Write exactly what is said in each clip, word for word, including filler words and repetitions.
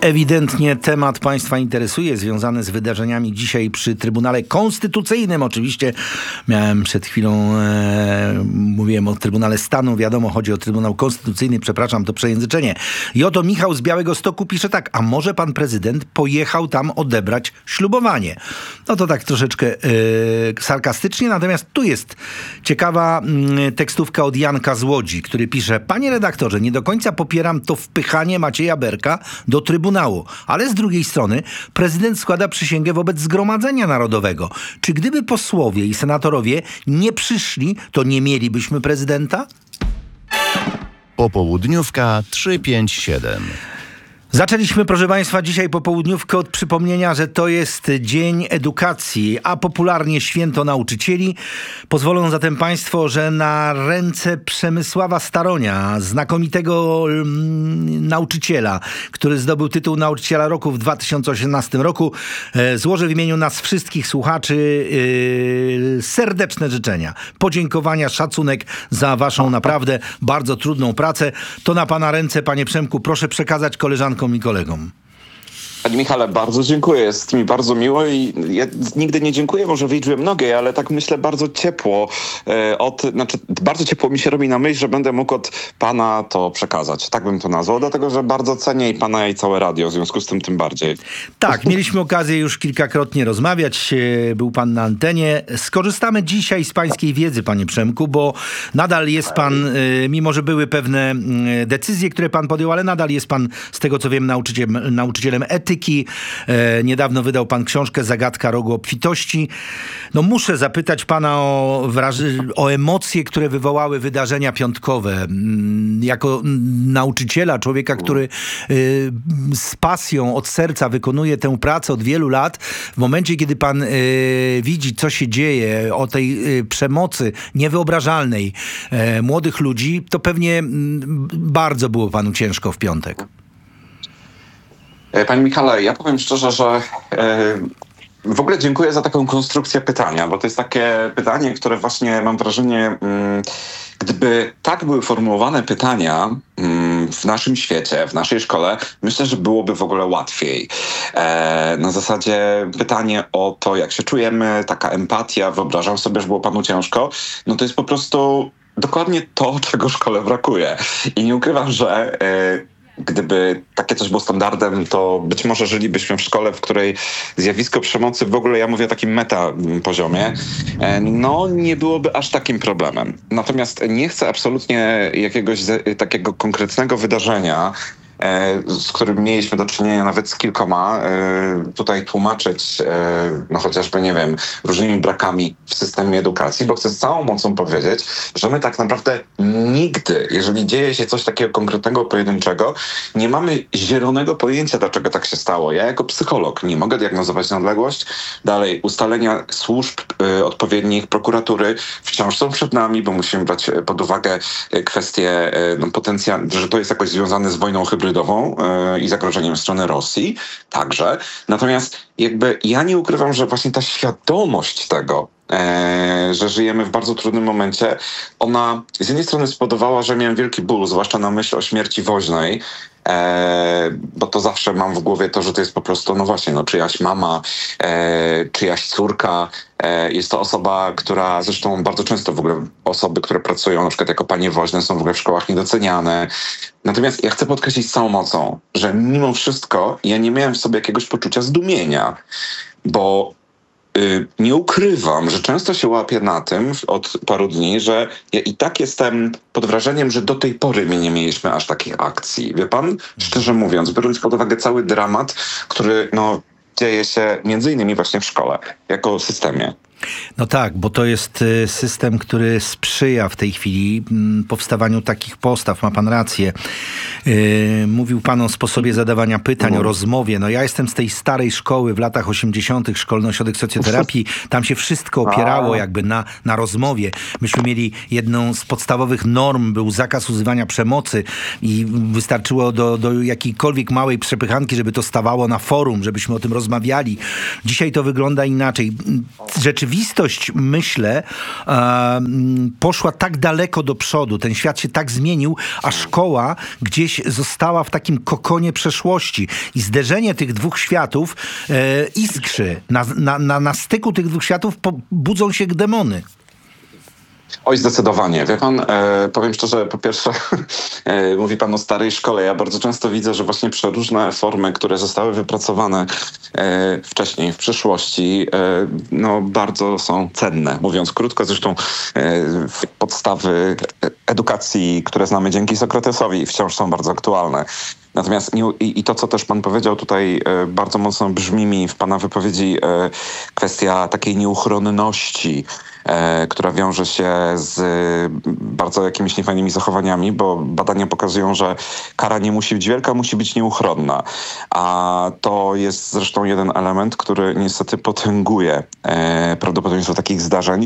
Ewidentnie temat państwa interesuje, związany z wydarzeniami dzisiaj przy Trybunale Konstytucyjnym. Oczywiście miałem przed chwilą, e, mówiłem o Trybunale Stanu, wiadomo, chodzi o Trybunał Konstytucyjny, przepraszam, to przejęzyczenie. I oto Michał z Białegostoku pisze tak: a może pan prezydent pojechał tam odebrać ślubowanie? No to tak troszeczkę e, sarkastycznie, natomiast tu jest ciekawa m, tekstówka od Janka z Łodzi, który pisze: panie redaktorze, nie do końca popieram to wpychanie Macieja Berka do Trybunału. Ale z drugiej strony prezydent składa przysięgę wobec Zgromadzenia Narodowego. Czy gdyby posłowie i senatorowie nie przyszli, to nie mielibyśmy prezydenta? Popołudniówka trzysta pięćdziesiąt siedem. Zaczęliśmy, proszę państwa, dzisiaj popołudniówkę od przypomnienia, że to jest Dzień Edukacji, a popularnie Święto Nauczycieli. Pozwolą zatem państwo, że na ręce Przemysława Staronia, znakomitego mm, nauczyciela, który zdobył tytuł Nauczyciela Roku w dwa tysiące osiemnastym roku, e, złożę w imieniu nas wszystkich słuchaczy e, serdeczne życzenia, podziękowania, szacunek za waszą naprawdę bardzo trudną pracę. To na pana ręce, panie Przemku, proszę przekazać koleżankom i kolegom. Panie Michale, bardzo dziękuję, jest mi bardzo miło i ja nigdy nie dziękuję może w liczbie mnogiej, ale tak myślę bardzo ciepło e, od, znaczy bardzo ciepło mi się robi na myśl, że będę mógł od pana to przekazać. Tak bym to nazwał, dlatego że bardzo cenię i pana i całe radio, w związku z tym tym bardziej. Tak, mieliśmy okazję już kilkakrotnie rozmawiać, był pan na antenie. Skorzystamy dzisiaj z pańskiej wiedzy, panie Przemku, bo nadal jest pan, mimo że były pewne decyzje, które pan podjął, ale nadal jest pan, z tego co wiem, nauczycielem, nauczycielem etyki. E, niedawno wydał pan książkę Zagadka Rogu Obfitości. No muszę zapytać pana o, wraż- o emocje, które wywołały wydarzenia piątkowe. Jako nauczyciela, człowieka, który y, z pasją od serca wykonuje tę pracę od wielu lat, w momencie, kiedy pan y, widzi, co się dzieje, o tej y, przemocy niewyobrażalnej y, młodych ludzi, to pewnie y, bardzo było panu ciężko w piątek. Panie Michale, ja powiem szczerze, że e, w ogóle dziękuję za taką konstrukcję pytania, bo to jest takie pytanie, które właśnie mam wrażenie, mm, gdyby tak były formułowane pytania mm, w naszym świecie, w naszej szkole, myślę, że byłoby w ogóle łatwiej. E, na zasadzie pytanie o to, jak się czujemy, taka empatia, wyobrażam sobie, że było panu ciężko, no to jest po prostu dokładnie to, czego szkole brakuje. I nie ukrywam, że e, gdyby takie coś było standardem, to być może żylibyśmy w szkole, w której zjawisko przemocy, w ogóle ja mówię o takim meta poziomie, no nie byłoby aż takim problemem. Natomiast nie chcę absolutnie jakiegoś takiego konkretnego wydarzenia, z którym mieliśmy do czynienia nawet z kilkoma, tutaj tłumaczyć, no chociażby, nie wiem, różnymi brakami w systemie edukacji, bo chcę z całą mocą powiedzieć, że my tak naprawdę nigdy, jeżeli dzieje się coś takiego konkretnego, pojedynczego, nie mamy zielonego pojęcia, dlaczego tak się stało. Ja jako psycholog nie mogę diagnozować nadległość. Dalej, ustalenia służb y, odpowiednich, prokuratury wciąż są przed nami, bo musimy brać pod uwagę kwestię y, no, potencjalną, że to jest jakoś związane z wojną hybrydową, i zagrożeniem strony Rosji także. Natomiast jakby ja nie ukrywam, że właśnie ta świadomość tego, e, że żyjemy w bardzo trudnym momencie, ona z jednej strony spowodowała, że miałem wielki ból, zwłaszcza na myśl o śmierci woźnej, E, bo to zawsze mam w głowie to, że to jest po prostu, no właśnie, no czyjaś mama, e, czyjaś córka, e, jest to osoba, która, zresztą bardzo często w ogóle osoby, które pracują na przykład jako panie woźne, są w ogóle w szkołach niedoceniane. Natomiast ja chcę podkreślić z całą mocą, że mimo wszystko ja nie miałem w sobie jakiegoś poczucia zdumienia, bo y, nie ukrywam, że często się łapię na tym od paru dni, że ja i tak jestem pod wrażeniem, że do tej pory my nie mieliśmy aż takich akcji. Wie pan, szczerze mówiąc, biorąc pod uwagę cały dramat, który no, dzieje się między innymi właśnie w szkole, jako systemie. No tak, bo to jest system, który sprzyja w tej chwili powstawaniu takich postaw. Ma pan rację. Yy, mówił pan o sposobie zadawania pytań, mm. o rozmowie. No ja jestem z tej starej szkoły w latach osiemdziesiątych, Szkolny Ośrodek Socjoterapii. Tam się wszystko opierało jakby na, na rozmowie. Myśmy mieli jedną z podstawowych norm, był zakaz używania przemocy i wystarczyło do, do jakiejkolwiek małej przepychanki, żeby to stawało na forum, żebyśmy o tym rozmawiali. Dzisiaj to wygląda inaczej. Rzeczywiście rzeczywistość, myślę, e, poszła tak daleko do przodu, ten świat się tak zmienił, a szkoła gdzieś została w takim kokonie przeszłości. I zderzenie tych dwóch światów e, iskrzy. Na, na, na, na styku tych dwóch światów po, budzą się demony. Oj, zdecydowanie. Wie pan, e, powiem szczerze, po pierwsze, e, mówi pan o starej szkole. Ja bardzo często widzę, że właśnie przeróżne formy, które zostały wypracowane e, wcześniej, w przyszłości, e, no bardzo są cenne. Mówiąc krótko, zresztą e, podstawy edukacji, które znamy dzięki Sokratesowi, wciąż są bardzo aktualne. Natomiast nie, i, i to, co też pan powiedział tutaj, e, bardzo mocno brzmi mi w pana wypowiedzi e, kwestia takiej nieuchronności, e, która wiąże się z e, bardzo jakimiś niefajnymi zachowaniami, bo badania pokazują, że kara nie musi być wielka, musi być nieuchronna. A to jest zresztą jeden element, który niestety potęguje e, prawdopodobieństwo takich zdarzeń,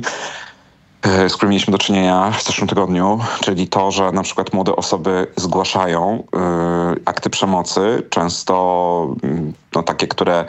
z którym mieliśmy do czynienia w zeszłym tygodniu, czyli to, że na przykład młode osoby zgłaszają y, akty przemocy, często y, no, takie, które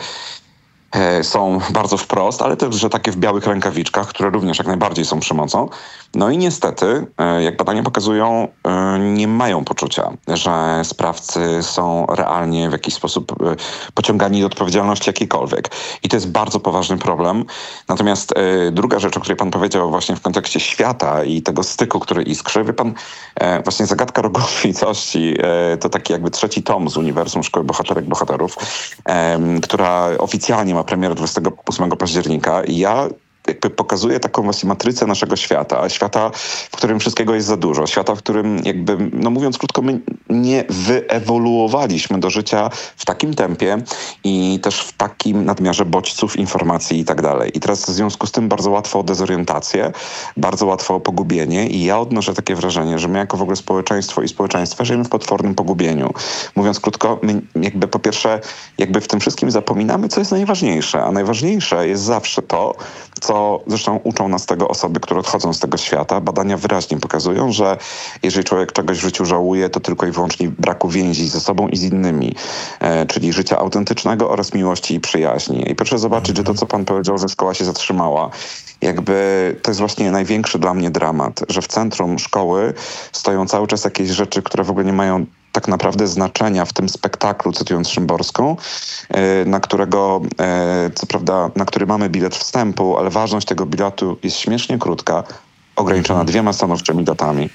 y, są bardzo wprost, ale też, że takie w białych rękawiczkach, które również jak najbardziej są przemocą. No i niestety, y, jak badania pokazują, y, nie mają poczucia, że sprawcy są realnie w jakiś sposób y, pociągani do odpowiedzialności jakiejkolwiek. I to jest bardzo poważny problem. Natomiast y, druga rzecz, o której pan powiedział właśnie w kontekście świata i tego styku, który iskrzy, wie pan, y, właśnie Zagadka Rogowicości y, to taki jakby trzeci tom z uniwersum Szkoły Bohaterek Bohaterów, y, która oficjalnie ma premierę dwudziestego ósmego października i ja jakby pokazuje taką właśnie matrycę naszego świata, świata, w którym wszystkiego jest za dużo, świata, w którym jakby, no mówiąc krótko, my nie wyewoluowaliśmy do życia w takim tempie i też w takim nadmiarze bodźców, informacji i tak dalej. I teraz w związku z tym bardzo łatwo o dezorientację, bardzo łatwo o pogubienie i ja odnoszę takie wrażenie, że my jako w ogóle społeczeństwo i społeczeństwo żyjemy w potwornym pogubieniu. Mówiąc krótko, my jakby po pierwsze jakby w tym wszystkim zapominamy, co jest najważniejsze, a najważniejsze jest zawsze to, co zresztą uczą nas tego osoby, które odchodzą z tego świata. Badania wyraźnie pokazują, że jeżeli człowiek czegoś w życiu żałuje, to tylko i wyłącznie braku więzi ze sobą i z innymi, e, czyli życia autentycznego oraz miłości i przyjaźni. I proszę zobaczyć, że to, co pan powiedział, że szkoła się zatrzymała, jakby to jest właśnie największy dla mnie dramat, że w centrum szkoły stoją cały czas jakieś rzeczy, które w ogóle nie mają tak naprawdę znaczenia w tym spektaklu, cytując Szymborską, na którego, co prawda, na który mamy bilet wstępu, ale ważność tego biletu jest śmiesznie krótka, ograniczona dwiema stanowczymi datami.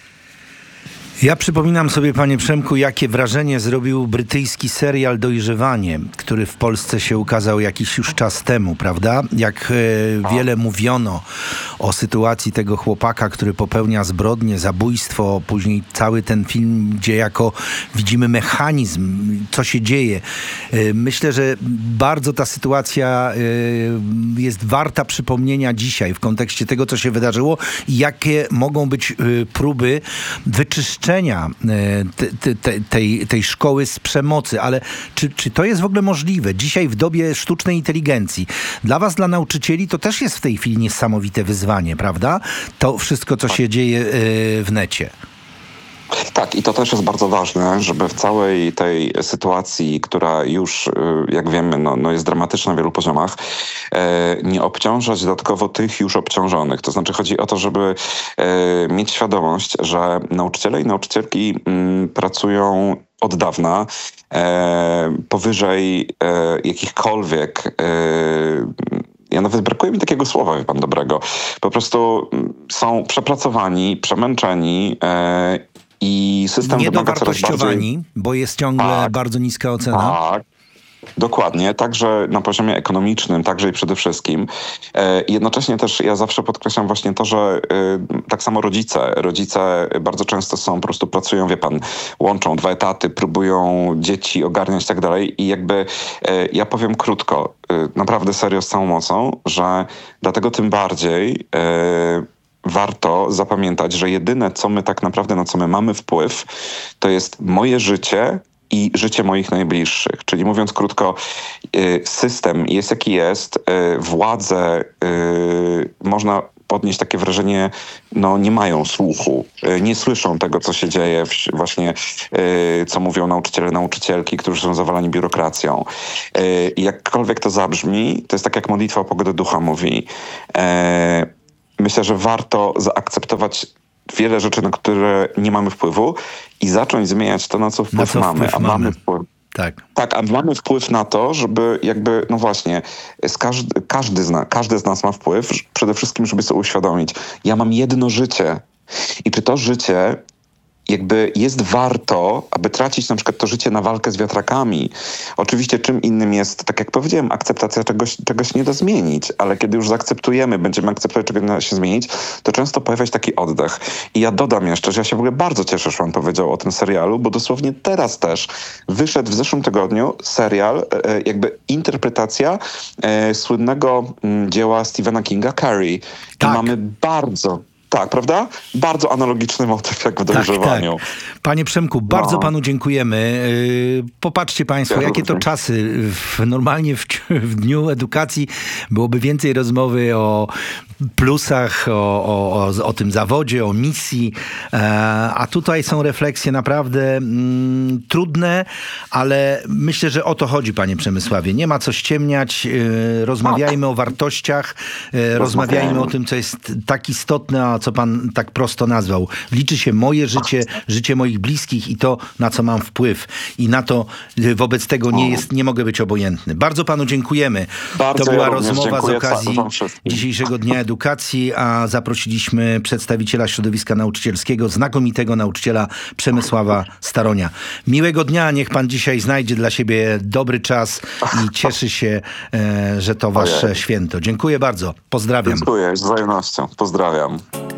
Ja przypominam sobie, panie Przemku, jakie wrażenie zrobił brytyjski serial Dojrzewanie, który w Polsce się ukazał jakiś już czas temu, prawda? Jak e, wiele mówiono o sytuacji tego chłopaka, który popełnia zbrodnie, zabójstwo, później cały ten film, gdzie jako widzimy mechanizm, co się dzieje. E, myślę, że bardzo ta sytuacja e, jest warta przypomnienia dzisiaj w kontekście tego, co się wydarzyło i jakie mogą być e, próby wyczyszczenia Te, te, tej, tej szkoły z przemocy, ale czy, czy to jest w ogóle możliwe? Dzisiaj w dobie sztucznej inteligencji. Dla was, dla nauczycieli, to też jest w tej chwili niesamowite wyzwanie, prawda? To wszystko, co się dzieje w necie. Tak, i to też jest bardzo ważne, żeby w całej tej sytuacji, która już, jak wiemy, no, no jest dramatyczna na wielu poziomach, e, nie obciążać dodatkowo tych już obciążonych. To znaczy chodzi o to, żeby e, mieć świadomość, że nauczyciele i nauczycielki m, pracują od dawna e, powyżej e, jakichkolwiek e, ja nawet brakuje mi takiego słowa, wie pan, dobrego. Po prostu są przepracowani, przemęczeni e, i system wymaga coraz bardziej... bo jest ciągle tak, bardzo niska ocena. Tak, dokładnie. Także na poziomie ekonomicznym, także i przede wszystkim. E, jednocześnie też ja zawsze podkreślam właśnie to, że e, tak samo rodzice. Rodzice bardzo często są, po prostu pracują, wie pan, łączą dwa etaty, próbują dzieci ogarniać i tak dalej. I jakby e, ja powiem krótko, e, naprawdę serio z całą mocą, że dlatego tym bardziej... E, warto zapamiętać, że jedyne, co my tak naprawdę, na co my mamy wpływ, to jest moje życie i życie moich najbliższych. Czyli mówiąc krótko, system jest jaki jest, władzę można odnieść takie wrażenie, no nie mają słuchu, y, nie słyszą tego, co się dzieje, w, właśnie y, co mówią nauczyciele, nauczycielki, którzy są zawalani biurokracją. Y, I jakkolwiek to zabrzmi, to jest tak jak modlitwa o pogodę ducha mówi. Y, myślę, że warto zaakceptować wiele rzeczy, na które nie mamy wpływu i zacząć zmieniać to, na co wpływ Na co mamy. wpływ a mamy. mamy wpływ. Tak. Tak, a mamy wpływ na to, żeby jakby, no właśnie, z każdy, każdy, zna, każdy z nas ma wpływ, przede wszystkim, żeby sobie uświadomić, ja mam jedno życie i czy to życie jakby jest warto, aby tracić na przykład to życie na walkę z wiatrakami. Oczywiście czym innym jest, tak jak powiedziałem, akceptacja czegoś, czegoś nie da zmienić, ale kiedy już zaakceptujemy, będziemy akceptować, czego nie da się zmienić, to często pojawia się taki oddech. I ja dodam jeszcze, że ja się w ogóle bardzo cieszę, że pan powiedział o tym serialu, bo dosłownie teraz też wyszedł w zeszłym tygodniu serial, e, jakby interpretacja e, słynnego m, dzieła Stephena Kinga, Carrie. Tak. I mamy bardzo... Tak, prawda? Bardzo analogiczny motyw jak w dojrzewaniu. Tak, tak. Panie Przemku, bardzo No. panu dziękujemy. Yy, Popatrzcie państwo, Ja jakie to również. czasy. W, normalnie w, w Dniu Edukacji byłoby więcej rozmowy o plusach, o, o, o, o tym zawodzie, o misji, e, a tutaj są refleksje naprawdę mm, trudne, ale myślę, że o to chodzi, panie Przemysławie. Nie ma co ściemniać, e, rozmawiajmy o wartościach, e, rozmawiajmy o tym, co jest tak istotne, a co pan tak prosto nazwał. Liczy się moje życie, życie moich bliskich i to, na co mam wpływ. I na to e, wobec tego nie jest, nie mogę być obojętny. Bardzo panu dziękujemy. Bardzo To była ja również rozmowa z dziękuję okazji wam wszystkim. dzisiejszego Dnia Edukacji, a zaprosiliśmy przedstawiciela środowiska nauczycielskiego, znakomitego nauczyciela Przemysława Staronia. Miłego dnia, niech pan dzisiaj znajdzie dla siebie dobry czas i cieszy się, e, że to wasze Ojej. święto. Dziękuję bardzo. Pozdrawiam. Dziękuję, z wzajemnością. Pozdrawiam.